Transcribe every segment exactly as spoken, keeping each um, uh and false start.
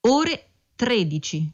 ore tredici.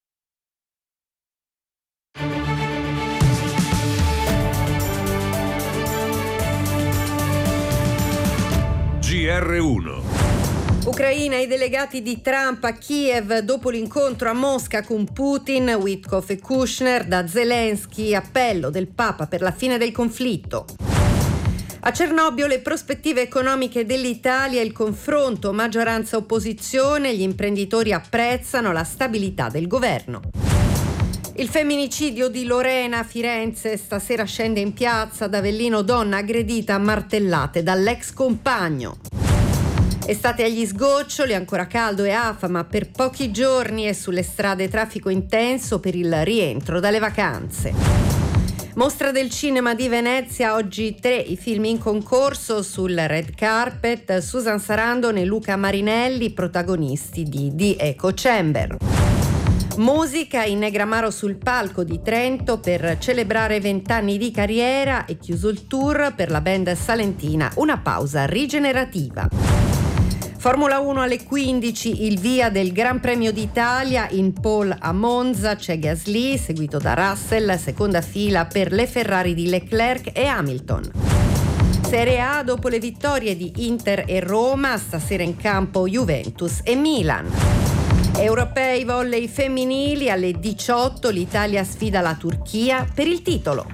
G R uno. Ucraina, i delegati di Trump a Kiev dopo l'incontro a Mosca con Putin, Witkoff e Kushner, da Zelensky, appello del Papa per la fine del conflitto. A Cernobbio le prospettive economiche dell'Italia e il confronto maggioranza-opposizione, gli imprenditori apprezzano la stabilità del governo. Il femminicidio di Lorena a Firenze, stasera scende in piazza ad Avellino donna aggredita a martellate dall'ex compagno. Estate agli sgoccioli, ancora caldo e afa, ma per pochi giorni è sulle strade traffico intenso per il rientro dalle vacanze. Mostra del cinema di Venezia, oggi tre i film in concorso sul red carpet, Susan Sarandon e Luca Marinelli, protagonisti di The Echo Chamber. Musica, in Negramaro sul palco di Trento per celebrare vent'anni di carriera e chiuso il tour per la band salentina, una pausa rigenerativa. Formula uno alle quindici, il via del Gran Premio d'Italia, in pole a Monza c'è Gasly, seguito da Russell, seconda fila per le Ferrari di Leclerc e Hamilton. Serie A, dopo le vittorie di Inter e Roma, stasera in campo Juventus e Milan. Europei volley femminili, alle diciotto l'Italia sfida la Turchia per il titolo.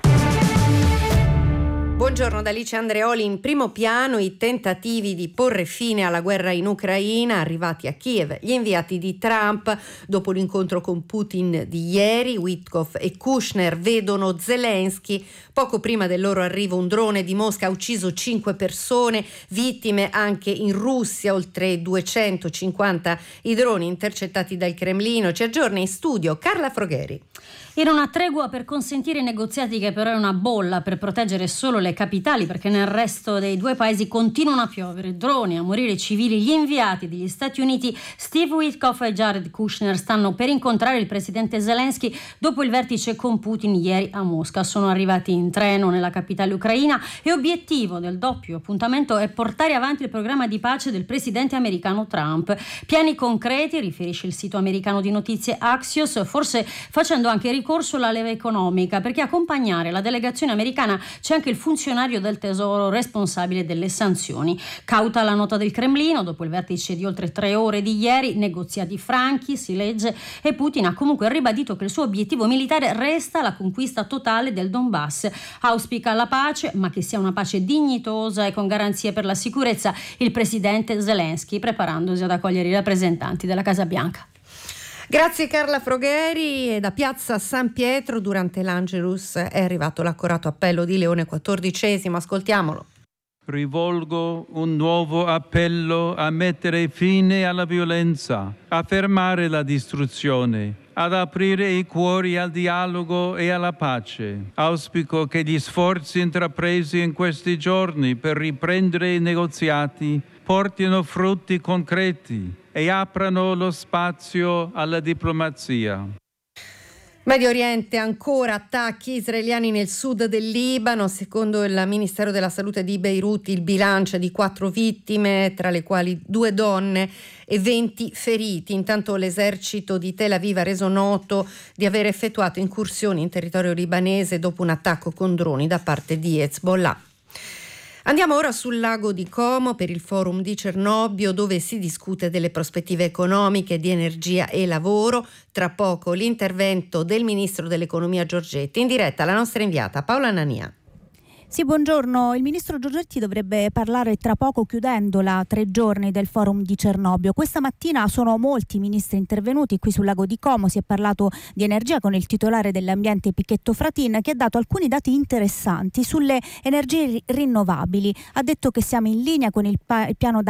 Buongiorno da Alice Andreoli. In primo piano i tentativi di porre fine alla guerra in Ucraina, arrivati a Kiev gli inviati di Trump dopo l'incontro con Putin di ieri. Witkoff e Kushner vedono Zelensky. Poco prima del loro arrivo un drone di Mosca ha ucciso cinque persone, vittime anche in Russia, oltre duecentocinquanta i droni intercettati dal Cremlino. Ci aggiorna in studio Carla Frogheri. Era una tregua per consentire i negoziati, che però è una bolla per proteggere solo le capitali, perché nel resto dei due paesi continuano a piovere droni, a morire civili. Gli inviati degli Stati Uniti Steve Witkoff e Jared Kushner stanno per incontrare il presidente Zelensky dopo il vertice con Putin ieri a Mosca. Sono arrivati in treno nella capitale ucraina e obiettivo del doppio appuntamento è portare avanti il programma di pace del presidente americano Trump. Piani concreti, riferisce il sito americano di notizie Axios, forse facendo anche ricorso alla leva economica, perché a accompagnare la delegazione americana c'è anche il funzionario del Tesoro responsabile delle sanzioni. Cauta la nota del Cremlino, dopo il vertice di oltre tre ore di ieri, negoziati franchi, si legge, e Putin ha comunque ribadito che il suo obiettivo militare resta la conquista totale del Donbass. Auspica la pace, ma che sia una pace dignitosa e con garanzie per la sicurezza, il presidente Zelensky, preparandosi ad accogliere i rappresentanti della Casa Bianca. Grazie Carla Frogheri. E da Piazza San Pietro durante l'Angelus è arrivato l'accorato appello di Leone quattordicesimo, ascoltiamolo. Rivolgo un nuovo appello a mettere fine alla violenza, a fermare la distruzione, ad aprire i cuori al dialogo e alla pace. Auspico che gli sforzi intrapresi in questi giorni per riprendere i negoziati portino frutti concreti e aprano lo spazio alla diplomazia. Medio Oriente, ancora attacchi israeliani nel sud del Libano. Secondo il Ministero della Salute di Beirut il bilancio è di quattro vittime, tra le quali due donne, e venti feriti. Intanto l'esercito di Tel Aviv ha reso noto di aver effettuato incursioni in territorio libanese dopo un attacco con droni da parte di Hezbollah. Andiamo ora sul lago di Como per il forum di Cernobbio, dove si discute delle prospettive economiche, di energia e lavoro. Tra poco l'intervento del ministro dell'economia Giorgetti. In diretta la nostra inviata Paola Nania. Sì, buongiorno. Il ministro Giorgetti dovrebbe parlare tra poco, chiudendo la tre giorni del forum di Cernobbio. Questa mattina sono molti i ministri intervenuti qui sul lago di Como. Si è parlato di energia con il titolare dell'ambiente Pichetto Fratin, che ha dato alcuni dati interessanti sulle energie rinnovabili. Ha detto che siamo in linea con il, pa- il piano